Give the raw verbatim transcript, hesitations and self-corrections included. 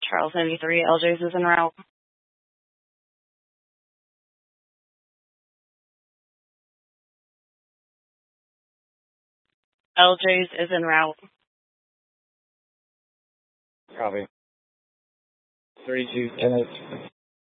Charles ninety-three, L J's is en route. L J's is en route. Copy. thirty-two, ten eight.